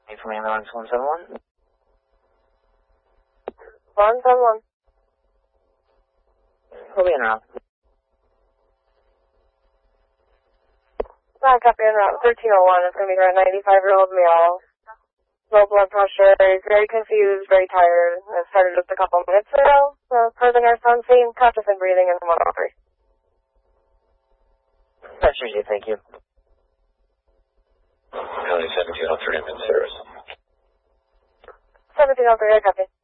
For ambulance 171. 171. We'll be en route. Copy en route 1301. It's going to be around 95-year-old male. Low blood pressure. He's very confused, very tired. It started just a couple minutes ago. So, per the nurse on scene, conscious and breathing in 103. That's usually, thank you. County 1703 in service. 1703, I copy.